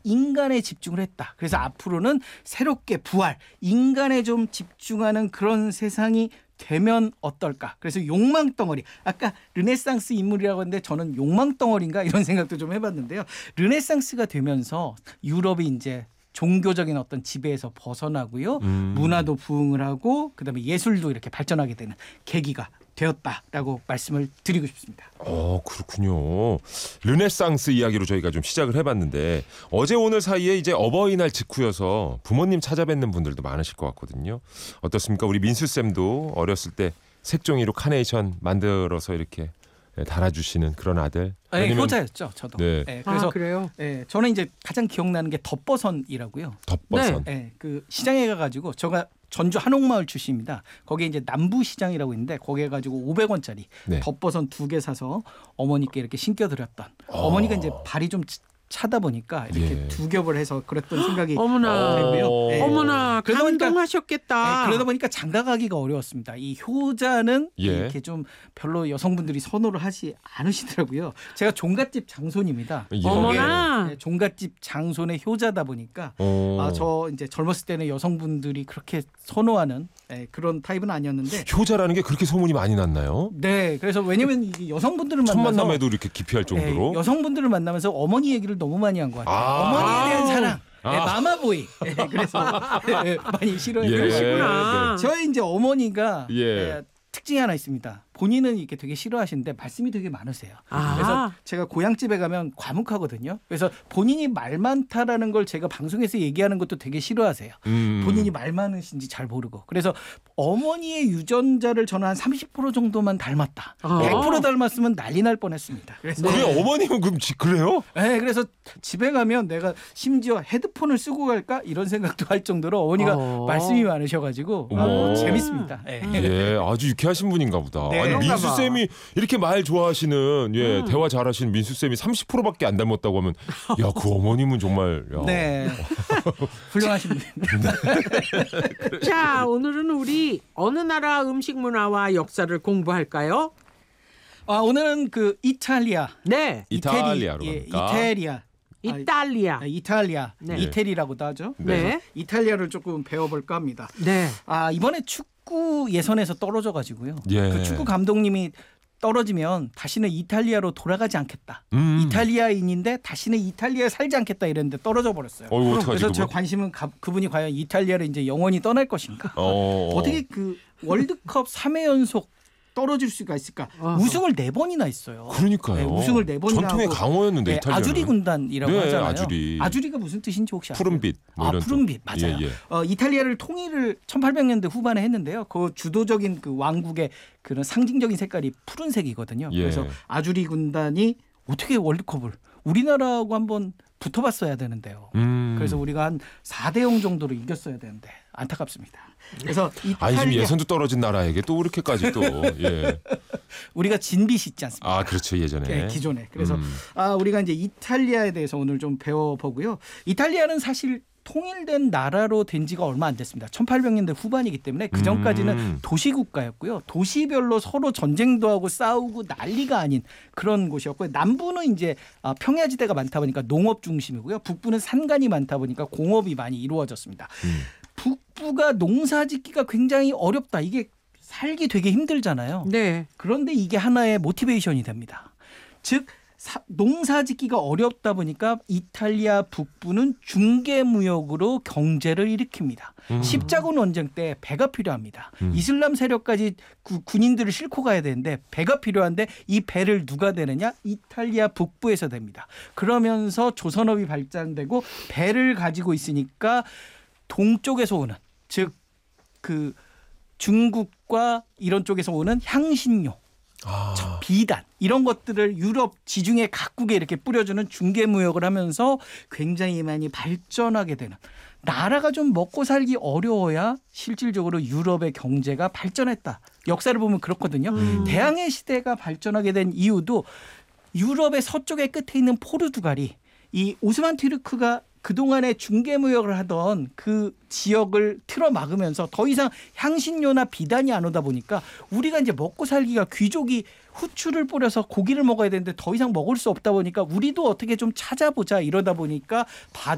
인간에 집중을 했다. 그래서 앞으로는 새롭게 부활, 인간에 좀 집중하는 그런 세상이 되면 어떨까. 그래서 욕망덩어리. 아까 르네상스 인물이라고 했는데 저는 욕망덩어리인가 이런 생각도 좀 해봤는데요. 르네상스가 되면서 유럽이 이제 종교적인 어떤 지배에서 벗어나고요. 문화도 부흥을 하고 그다음에 예술도 이렇게 발전하게 되는 계기가 되었다라고 말씀을 드리고 싶습니다. 그렇군요. 르네상스 이야기로 저희가 좀 시작을 해봤는데 어제 오늘 사이에 이제 어버이날 직후여서 부모님 찾아뵙는 분들도 많으실 것 같거든요. 어떻습니까? 우리 민수쌤도 어렸을 때 색종이로 카네이션 만들어서 이렇게 달아주시는 그런 아들. 네, 효자였죠, 저도. 네. 네, 그래서 그래요? 네, 저는 이제 가장 기억나는 게 덧버선이라고요. 덧버선. 네, 그 시장에 가가지고 제가 전주 한옥마을 출신입니다. 거기에 이제 남부시장이라고 있는데 거기에 가지고 500원짜리 네. 덧버선 2개 사서 어머니께 이렇게 신겨드렸던. 어머니가 이제 발이 좀 차다 보니까 이렇게 예. 두 겹을 해서 그랬던 생각이 어머나. 들고요. 네. 어머나 그러다 보니까 감동하셨겠다. 그러다 보니까 장가가기가 어려웠습니다. 이 효자는 예. 이렇게 좀 별로 여성분들이 선호를 하지 않으시더라고요. 제가 종갓집 장손입니다. 예. 어머나. 네, 종갓집 장손의 효자다 보니까 저 이제 젊었을 때는 여성분들이 그렇게 선호하는 그런 타입은 아니었는데. 효자라는 게 그렇게 소문이 많이 났나요? 네, 그래서 왜냐면 이게 여성분들을 첫 만나서 만남에도 이렇게 기피할 정도로. 여성분들을 만나면서 어머니 얘기를 너무 많이 한 것 같아요. 아. 어머니에 대한 사랑. 마마보이. 그래서 많이 싫어해요. 그러시구나. 저희 이제 어머니가 예. 특징이 하나 있습니다. 본인은 이렇게 되게 싫어하시는데 말씀이 되게 많으세요. 아. 그래서 제가 고향집에 가면 과묵하거든요. 그래서 본인이 말 많다라는 걸 제가 방송에서 얘기하는 것도 되게 싫어하세요. 본인이 말 많으신지 잘 모르고. 그래서 어머니의 유전자를 저는 한 30% 정도만 닮았다. 100% 닮았으면 난리 날 뻔했습니다. 그래서 그게 어머님은 그럼 그래요? 네, 그래서 집에 가면 내가 심지어 헤드폰을 쓰고 갈까 이런 생각도 할 정도로 어머니가 말씀이 많으셔가지고 재밌습니다. 네. 예, 아주 유쾌하신 분인가 보다. 네. 아니, 민수 쌤이 이렇게 말 좋아하시는 대화 잘하시는 민수 쌤이 30%밖에 안 닮았다고 하면 야, 그 어머님은 정말 야. 네. 훌륭하신 분입니다. 자, 오늘은 우리 어느 나라 음식 문화와 역사를 공부할까요? 오늘은 그 이탈리아. 네. 이탈리아로 예, 갑니까? 이탈리아. 이탈리아. 네. 이태리라고도 하죠. 네. 그래서 이탈리아를 조금 배워볼까 합니다. 네. 이번에 축구 예선에서 떨어져가지고요. 예. 그 축구 감독님이 떨어지면 다시는 이탈리아로 돌아가지 않겠다. 이탈리아인인데 다시는 이탈리아에 살지 않겠다 이랬는데 떨어져 버렸어요. 어떡하지, 그래서 제 그분? 관심은 그분이 과연 이탈리아를 이제 영원히 떠날 것인가. 어떻게 그 월드컵 3회 연속 떨어질 수가 있을까? 우승을 4번이나 했어요. 그러니까요. 네, 우승을 4번이나 전통의 하고. 강호였는데 네, 이탈리아는. 아주리 군단이라고 네, 하잖아요. 아주리. 가 무슨 뜻인지 혹시 아세요? 푸른빛. 뭐 이런 푸른빛 쪽. 맞아요. 예, 예. 이탈리아를 통일을 1800년대 후반에 했는데요. 그 주도적인 그 왕국의 그런 상징적인 색깔이 푸른색이거든요. 예. 그래서 아주리 군단이 어떻게 월드컵을 우리나라하고 한번 붙어봤어야 되는데요. 그래서 우리가 한 4대0 정도로 이겼어야 되는데 안타깝습니다. 그래서 아니 지금 예선도 떨어진 나라에게 또 그렇게까지 또 예. 우리가 진빚이 있지 않습니까? 그렇죠 예전에. 네, 기존에. 그래서 우리가 이제 이탈리아에 대해서 오늘 좀 배워보고요. 이탈리아는 사실 통일된 나라로 된 지가 얼마 안 됐습니다. 1800년대 후반이기 때문에 그 전까지는 도시국가였고요. 도시별로 서로 전쟁도 하고 싸우고 난리가 아닌 그런 곳이었고요. 남부는 이제 평야지대가 많다 보니까 농업 중심이고요. 북부는 산간이 많다 보니까 공업이 많이 이루어졌습니다. 북부가 농사짓기가 굉장히 어렵다. 이게 살기 되게 힘들잖아요. 네. 그런데 이게 하나의 모티베이션이 됩니다. 즉 농사짓기가 어렵다 보니까 이탈리아 북부는 중개무역으로 경제를 일으킵니다. 십자군 원정 때 배가 필요합니다. 이슬람 세력까지 군인들을 싣고 가야 되는데 배가 필요한데 이 배를 누가 대느냐? 이탈리아 북부에서 됩니다. 그러면서 조선업이 발전되고 배를 가지고 있으니까 동쪽에서 오는 즉 그 중국과 이런 쪽에서 오는 향신료 비단 이런 것들을 유럽 지중해 각국에 이렇게 뿌려주는 중개무역을 하면서 굉장히 많이 발전하게 되는 나라가 좀 먹고 살기 어려워야 실질적으로 유럽의 경제가 발전했다. 역사를 보면 그렇거든요. 대항해 시대가 발전하게 된 이유도 유럽의 서쪽의 끝에 있는 포르투갈이 이 오스만 튀르크가 그동안에 중개무역을 하던 그 지역을 틀어막으면서 더 이상 향신료나 비단이 안 오다 보니까 우리가 이제 먹고 살기가 귀족이 후추를 뿌려서 고기를 먹어야 되는데 더 이상 먹을 수 없다 보니까 우리도 어떻게 좀 찾아보자 이러다 보니까